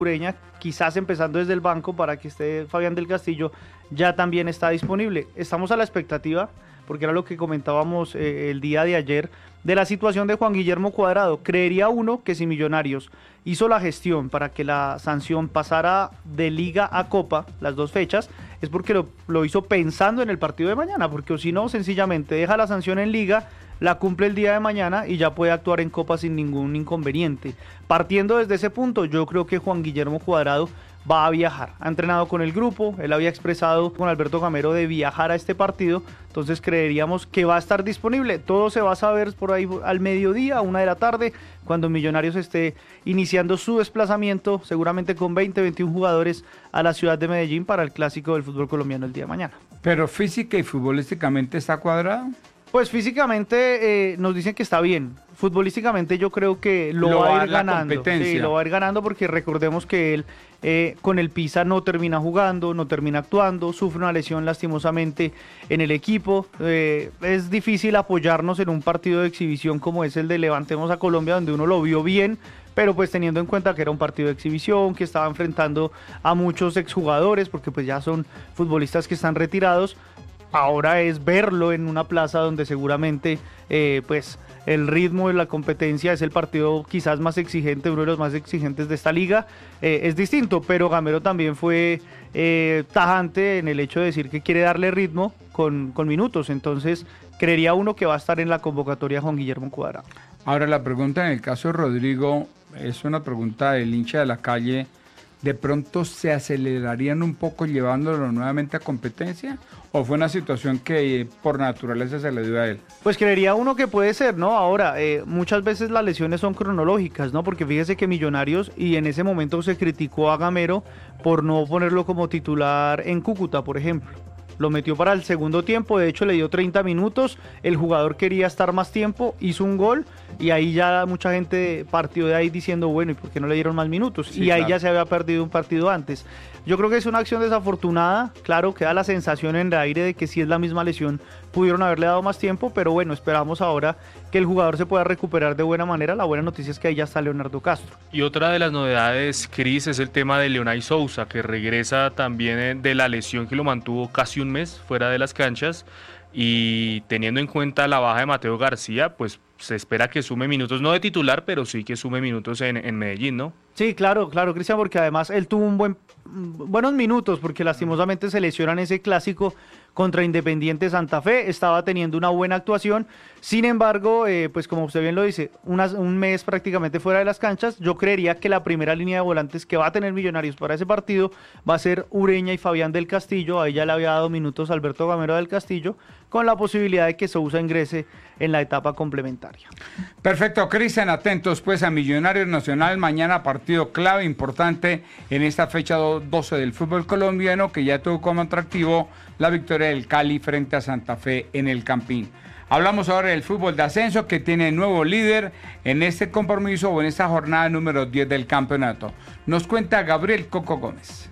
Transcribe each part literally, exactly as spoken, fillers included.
Ureña, quizás empezando desde el banco para que esté Fabián del Castillo, ya también está disponible. Estamos a la expectativa, porque era lo que comentábamos eh, el día de ayer, de la situación de Juan Guillermo Cuadrado. Creería uno que si Millonarios hizo la gestión para que la sanción pasara de Liga a Copa, las dos fechas, es porque lo, lo hizo pensando en el partido de mañana, porque si no, sencillamente deja la sanción en Liga, la cumple el día de mañana y ya puede actuar en Copa sin ningún inconveniente. Partiendo desde ese punto, yo creo que Juan Guillermo Cuadrado va a viajar. Ha entrenado con el grupo, él había expresado con Alberto Gamero de viajar a este partido, entonces creeríamos que va a estar disponible. Todo se va a saber por ahí al mediodía, una de la tarde, cuando Millonarios esté iniciando su desplazamiento, seguramente con veinte, veintiún jugadores a la ciudad de Medellín para el clásico del fútbol colombiano el día de mañana. ¿Pero física y futbolísticamente está Cuadrado? Pues físicamente eh, nos dicen que está bien. Futbolísticamente yo creo que lo, lo va a ir ganando. Sí, lo va a ir ganando porque recordemos que él eh, con el Pisa no termina jugando, no termina actuando, sufre una lesión lastimosamente en el equipo. Eh, es difícil apoyarnos en un partido de exhibición como es el de Levantemos a Colombia, donde uno lo vio bien, pero pues teniendo en cuenta que era un partido de exhibición, que estaba enfrentando a muchos exjugadores, porque pues ya son futbolistas que están retirados. Ahora es verlo en una plaza donde seguramente eh, pues el ritmo de la competencia es el partido quizás más exigente, uno de los más exigentes de esta liga, eh, es distinto, pero Gamero también fue eh, tajante en el hecho de decir que quiere darle ritmo con, con minutos, entonces creería uno que va a estar en la convocatoria Juan Guillermo Cuadrado. Ahora la pregunta en el caso de Rodrigo es una pregunta del hincha de la calle. ¿De pronto se acelerarían un poco llevándolo nuevamente a competencia? ¿O fue una situación que por naturaleza se le dio a él? Pues creería uno que puede ser, ¿no? Ahora, eh, muchas veces las lesiones son cronológicas, ¿no? Porque fíjese que Millonarios, y en ese momento se criticó a Gamero por no ponerlo como titular en Cúcuta, por ejemplo. Lo metió para el segundo tiempo, de hecho le dio treinta minutos, el jugador quería estar más tiempo, hizo un gol y ahí ya mucha gente partió de ahí diciendo, bueno, ¿y por qué no le dieron más minutos? Sí, y ahí claro, ya se había perdido un partido antes. Yo creo que es una acción desafortunada, claro, queda la sensación en el aire de que si es la misma lesión pudieron haberle dado más tiempo, pero bueno, esperamos ahora que el jugador se pueda recuperar de buena manera. La buena noticia es que ahí ya está Leonardo Castro. Y otra de las novedades, Cris, es el tema de Leonay Sousa, que regresa también de la lesión que lo mantuvo casi un mes fuera de las canchas, y teniendo en cuenta la baja de Mateo García, pues se espera que sume minutos, no de titular, pero sí que sume minutos en, en Medellín, ¿no? Sí, claro, claro, Cristian, porque además él tuvo un buen, buenos minutos, porque lastimosamente se lesiona en ese clásico contra Independiente Santa Fe, estaba teniendo una buena actuación, sin embargo, eh, pues como usted bien lo dice, una, un mes prácticamente fuera de las canchas. Yo creería que la primera línea de volantes que va a tener Millonarios para ese partido va a ser Ureña y Fabián del Castillo, ahí ya le había dado minutos Alberto Gamero del Castillo, con la posibilidad de que Sousa ingrese en la etapa complementaria. Perfecto, Cristian, atentos pues a Millonarios Nacional, mañana partido clave, importante en esta fecha doce del fútbol colombiano, que ya tuvo como atractivo la victoria del Cali frente a Santa Fe en el Campín. Hablamos ahora del fútbol de ascenso, que tiene nuevo líder en este compromiso o en esta jornada número diez del campeonato. Nos cuenta Gabriel Coco Gómez.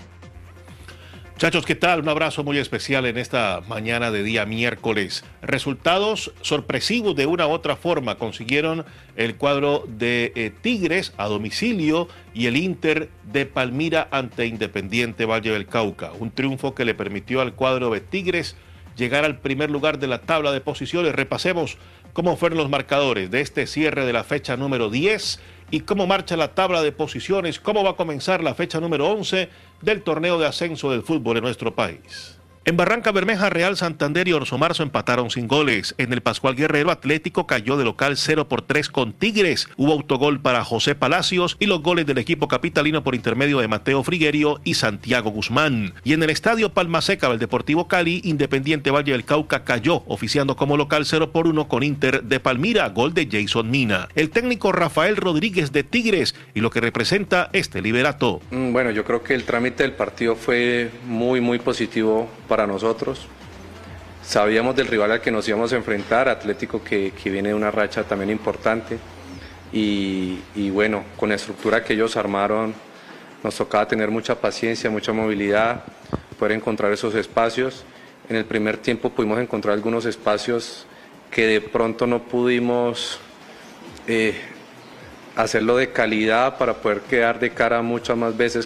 Muchachos, ¿qué tal? Un abrazo muy especial en esta mañana de día miércoles. Resultados sorpresivos de una u otra forma consiguieron el cuadro de eh, Tigres a domicilio y el Inter de Palmira ante Independiente Valle del Cauca. Un triunfo que le permitió al cuadro de Tigres llegar al primer lugar de la tabla de posiciones. Repasemos cómo fueron los marcadores de este cierre de la fecha número diez y cómo marcha la tabla de posiciones, cómo va a comenzar la fecha número once del torneo de ascenso del fútbol en nuestro país. En Barranca Bermeja, Real Santander y Orso Marzo empataron sin goles. En el Pascual Guerrero, Atlético cayó de local cero por tres con Tigres. Hubo autogol para José Palacios y los goles del equipo capitalino por intermedio de Mateo Friguerio y Santiago Guzmán. Y en el Estadio Palma Seca del Deportivo Cali, Independiente Valle del Cauca cayó, oficiando como local cero por uno con Inter de Palmira, gol de Jason Mina. El técnico Rafael Rodríguez de Tigres y lo que representa este liderato. Bueno, yo creo que el trámite del partido fue muy, muy positivo para nosotros. Sabíamos del rival al que nos íbamos a enfrentar, Atlético que, que viene de una racha también importante y, y bueno, con la estructura que ellos armaron nos tocaba tener mucha paciencia, mucha movilidad, poder encontrar esos espacios. En el primer tiempo pudimos encontrar algunos espacios que de pronto no pudimos eh, hacerlo de calidad para poder quedar de cara muchas más veces